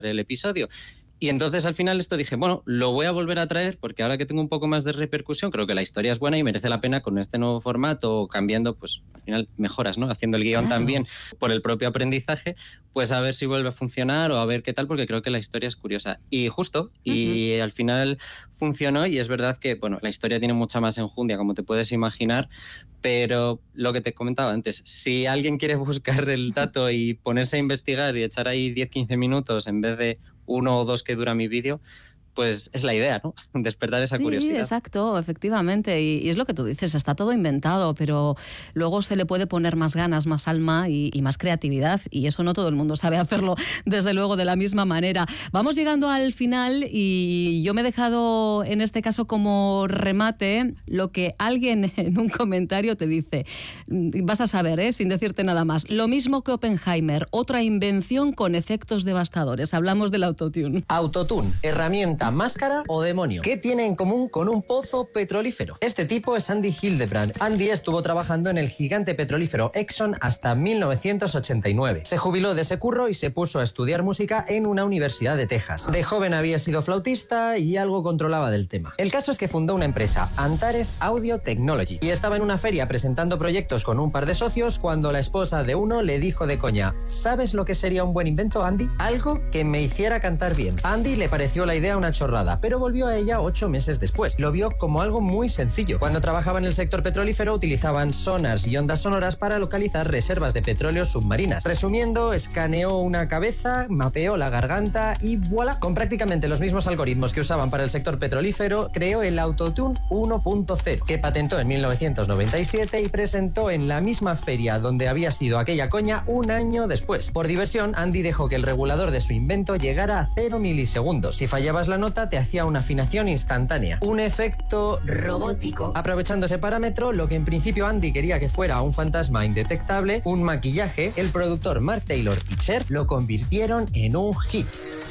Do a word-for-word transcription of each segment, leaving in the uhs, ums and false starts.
el episodio. Y entonces al final esto dije, bueno, lo voy a volver a traer porque ahora que tengo un poco más de repercusión, creo que la historia es buena y merece la pena con este nuevo formato, cambiando, pues al final mejoras, ¿no? Haciendo el guión Claro. también por el propio aprendizaje, pues a ver si vuelve a funcionar o a ver qué tal, porque creo que la historia es curiosa. Y justo, y uh-huh. al final funcionó y es verdad que, bueno, la historia tiene mucha más enjundia, como te puedes imaginar, pero lo que te comentaba antes, si alguien quiere buscar el dato y ponerse a investigar y echar ahí diez a quince minutos en vez de uno o dos que dura mi vídeo, pues es la idea, ¿no? Despertar esa sí, curiosidad. Sí, exacto, efectivamente. Y, y es lo que tú dices, está todo inventado, pero luego se le puede poner más ganas, más alma y, y más creatividad, y eso no todo el mundo sabe hacerlo, desde luego, de la misma manera. Vamos llegando al final y yo me he dejado, en este caso, como remate, lo que alguien en un comentario te dice. Vas a saber, ¿eh? Sin decirte nada más. Lo mismo que Oppenheimer, otra invención con efectos devastadores. Hablamos del autotune. Autotune, herramienta, máscara o demonio. ¿Qué tiene en común con un pozo petrolífero? Este tipo es Andy Hildebrand. Andy estuvo trabajando en el gigante petrolífero Exxon hasta mil novecientos ochenta y nueve. Se jubiló de ese curro y se puso a estudiar música en una universidad de Texas. De joven había sido flautista y algo controlaba del tema. El caso es que fundó una empresa, Antares Audio Technology, y estaba en una feria presentando proyectos con un par de socios cuando la esposa de uno le dijo de coña: ¿sabes lo que sería un buen invento, Andy? Algo que me hiciera cantar bien. A Andy le pareció la idea una chorrada, pero volvió a ella ocho meses después. Lo vio como algo muy sencillo. Cuando trabajaba en el sector petrolífero utilizaban sonars y ondas sonoras para localizar reservas de petróleo submarinas. Resumiendo, escaneó una cabeza, mapeó la garganta y voilà. Con prácticamente los mismos algoritmos que usaban para el sector petrolífero, creó el Autotune uno punto cero, que patentó en mil novecientos noventa y siete y presentó en la misma feria donde había sido aquella coña un año después. Por diversión, Andy dejó que el regulador de su invento llegara a cero milisegundos. Si fallabas la nota, te hacía una afinación instantánea. Un efecto robótico. Aprovechando ese parámetro, lo que en principio Andy quería que fuera un fantasma indetectable, un maquillaje, el productor Mark Taylor y Cher lo convirtieron en un hit.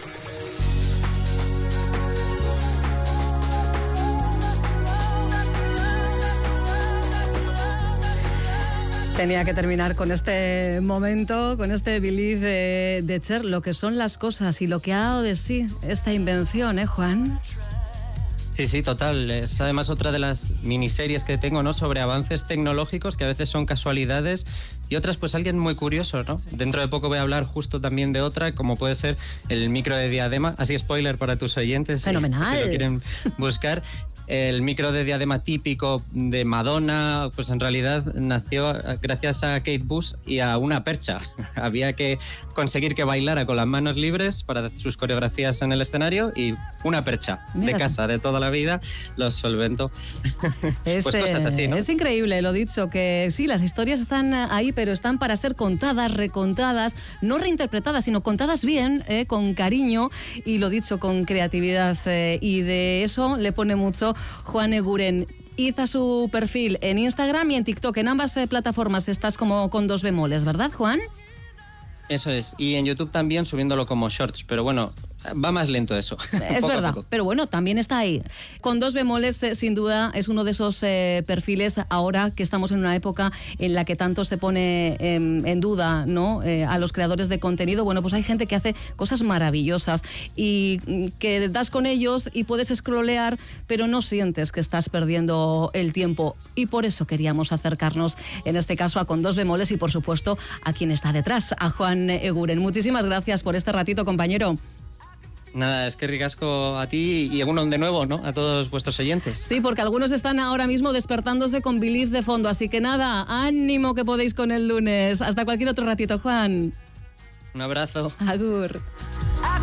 Tenía que terminar con este momento, con este Believe de, de Cher, lo que son las cosas y lo que ha dado de sí esta invención, ¿eh, Juan? Sí, sí, total. Es además otra de las miniseries que tengo, ¿no? Sobre avances tecnológicos que a veces son casualidades y otras, pues alguien muy curioso, ¿no? Dentro de poco voy a hablar justo también de otra, como puede ser el micro de diadema. Así, spoiler para tus oyentes. Fenomenal. Si lo quieren buscar. El micro de diadema típico de Madonna, pues en realidad nació gracias a Kate Bush y a una percha. Había que conseguir que bailara con las manos libres para sus coreografías en el escenario y una percha Mira. de casa de toda la vida los solventó. Es, pues cosas así, ¿no? Es increíble, lo dicho, que sí, las historias están ahí, pero están para ser contadas, recontadas, no reinterpretadas, sino contadas bien, eh, con cariño y lo dicho, con creatividad. Eh, y de eso le pone mucho Juan Eguren. Hizo su perfil en Instagram y en TikTok. En ambas eh, plataformas estás como con dos bemoles, ¿verdad, Juan? Eso es. Y en YouTube también subiéndolo como shorts. Pero bueno, va más lento eso. Es poco verdad, poco. Pero bueno, también está ahí. Con dos bemoles, eh, sin duda, es uno de esos eh, perfiles ahora que estamos en una época en la que tanto se pone eh, en duda, ¿no? Eh, a los creadores de contenido. Bueno, pues hay gente que hace cosas maravillosas y mm, que das con ellos y puedes scrollear, pero no sientes que estás perdiendo el tiempo. Y por eso queríamos acercarnos, en este caso, a Con dos bemoles y, por supuesto, a quien está detrás, a Juan Eguren. Muchísimas gracias por este ratito, compañero. Nada, es que ricasco a ti y uno de nuevo, ¿no? A todos vuestros oyentes. Sí, porque algunos están ahora mismo despertándose con Believe de fondo, así que nada, ánimo que podéis con el lunes. Hasta cualquier otro ratito, Juan. Un abrazo. Agur.